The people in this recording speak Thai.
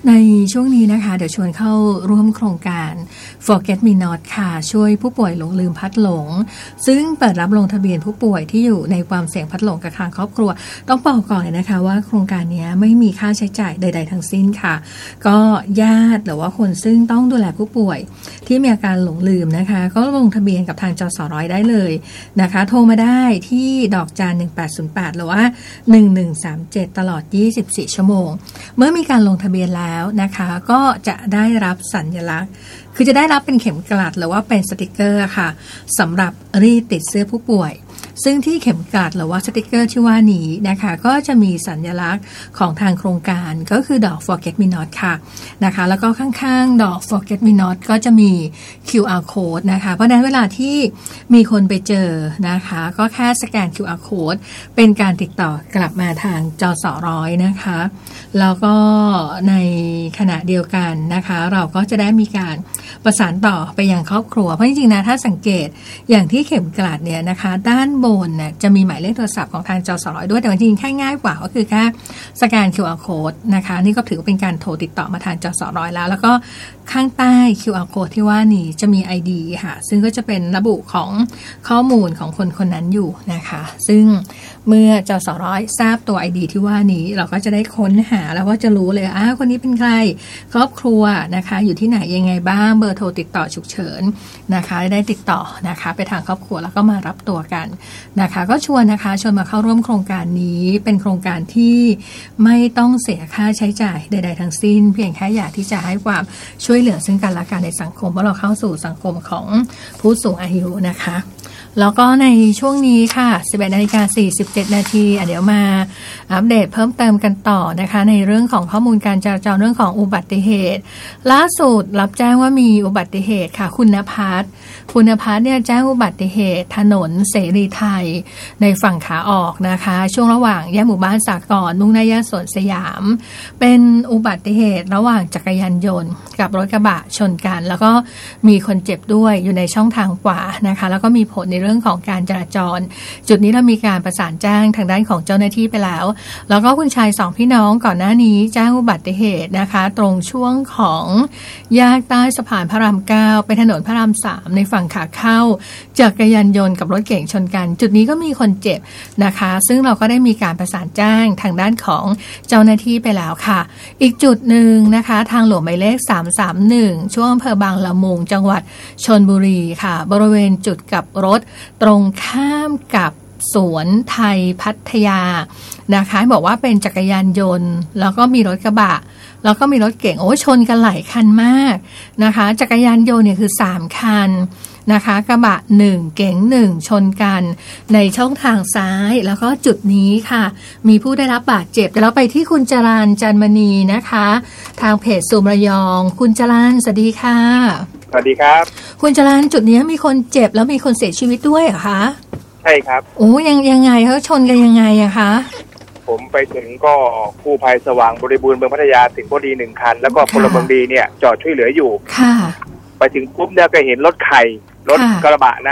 ในช่วงนี้นะคะเดี๋ยวชวนเข้าร่วมโครงการ Forget Me Not ค่ะช่วยผู้ป่วยหลงลืมพัดหลงซึ่งเปิดรับลงทะเบียนผู้ป่วยที่อยู่ในความเสี่ยงพัดหลงกับทางครอบครัวต้องบอกก่อนเลยนะคะว่าโครงการนี้ไม่มีค่าใช้จ่ายใดๆทั้งสิ้นค่ะก็ญาติหรือว่าคนซึ่งต้องดูแลผู้ป่วยที่มีอาการหลงลืมนะคะก็ลงทะเบียนกับทางจสร้อยได้เลยนะคะโทรมาได้ที่ดอกจัน1808หรือว่า1137ตลอด24ชั่วโมงเมื่อมีการลงทะเบียนแล้วนะคะก็จะได้รับสัญลักษณ์คือจะได้รับเป็นเข็มกลัดหรือว่าเป็นสติกเกอร์ค่ะสำหรับรีดติดเสื้อผู้ป่วยซึ่งที่เข็มกลัดหรือว่าสติกเกอร์ที่ว่านี้นะคะก็จะมีสัญลักษณ์ของทางโครงการก็คือดอก Forget Me Not ค่ะนะคะแล้วก็ข้างๆดอก Forget Me Not ก็จะมี QR code นะคะเพราะฉะนั้นเวลาที่มีคนไปเจอนะคะก็แค่สแกน QR code เป็นการติดต่อกลับมาทางจสร้อยนะคะแล้วก็ในขณะเดียวกันนะคะเราก็จะได้มีการประสานต่อไปยังครอบครัวเพราะจริงๆนะถ้าสังเกตอย่างที่เข็มกลัดเนี่ยนะคะด้านบนเนี่ยจะมีหมายเลขโทรศัพท์ของทางจสร้อยด้วยแต่จริงๆแค่ง่ายกว่าก็คือแค่สแกน QR code นะคะนี่ก็ถือเป็นการโทรติดต่อมาทางจสร้อยแล้วก็ข้างใต้ QR code ที่ว่านี้จะมี ID ค่ะซึ่งก็จะเป็นระบุของข้อมูลของคนคนนั้นอยู่นะคะซึ่งเมื่อจสร้อยทราบตัว ID ที่ว่านี้เราก็จะได้ค้นหาแล้วว่าจะรู้เลยคนนี้เป็นใครครอบครัวนะคะอยู่ที่ไหนยังไงบ้างเบอร์โทรติดต่อฉุกเฉินนะคะได้ติดต่อนะคะไปทางครอบครัวแล้วก็มารับตัวกันนะคะก็ชวนมาเข้าร่วมโครงการนี้เป็นโครงการที่ไม่ต้องเสียค่าใช้จ่ายใดๆทั้งสิ้นเพียงแค่อยากที่จะให้ความช่วยเหลือซึ่งกันและกันในสังคมเพราะเราเข้าสู่สังคมของผู้สูงอายุนะคะแล้วก็ในช่วงนี้ค่ะ 11:47 นาทีเดี๋ยวมาอัปเดตเพิ่มเติมกันต่อนะคะในเรื่องของข้อมูลการจราจรเรื่องของอุบัติเหตุล่าสุดรับแจ้งว่ามีอุบัติเหตุค่ะคุณณภัสเนี่ยแจ้งอุบัติเหตุถนนเสรีไทยในฝั่งขาออกนะคะช่วงระหว่างแยกหมู่บ้านสากลมุ่งหน้าแยกสวนสยามเป็นอุบัติเหตุระหว่างจักรยานยนต์กับรถกระบะชนกันแล้วก็มีคนเจ็บด้วยอยู่ในช่องทางขวานะคะแล้วก็มีผลในเรื่องของการจราจรจุดนี้เรามีการประสานแจ้งทางด้านของเจ้าหน้าที่ไปแล้วแล้วก็คุณชาย2พี่น้องก่อนหน้านี้แจ้งอุบัติเหตุนะคะตรงช่วงของแยกใต้สะพานพระราม9ไปถนนพระราม3ในฝั่งขาเข้าจักรยานยนต์กับรถเก๋งชนกันจุดนี้ก็มีคนเจ็บนะคะซึ่งเราก็ได้มีการประสานแจ้งทางด้านของเจ้าหน้าที่ไปแล้วค่ะอีกจุดหนึ่งนะคะทางหลวงหมายเลข331ช่วงอำเภอบางละมุงจังหวัดชลบุรีค่ะบริเวณจุดกลับรถตรงข้ามกับสวนไทยพัทยานะคะบอกว่าเป็นจักรยานยนต์แล้วก็มีรถกระบะแล้วก็มีรถเก๋งชนกันหลายคันมากนะคะจักรยานยนต์เนี่ยคือ3คันนะคะกระบะ1เก๋ง1ชนกันในช่องทางซ้ายแล้วก็จุดนี้ค่ะมีผู้ได้รับบาดเจ็บแต่เราไปที่คุณจรัญจันมณีนะคะทางเพจซูมระยองคุณจรัญสวัสดีค่ะสวัสดีครับคุณจรัญจุดนี้มีคนเจ็บแล้วมีคนเสียชีวิตด้วยเหรอคะใช่ครับยังไงเขาชนกันยังไงอะคะผมไปถึงก็กู้ภัยสว่างบริบูรณ์เมืองพัทยาสิงห์บุรี1คันแล้วก็พลเมืองดีเนี่ยจอดช่วยเหลืออยู่ค่ะไปถึงปุ๊บเนี่ยก็เห็นรถกระบะนะ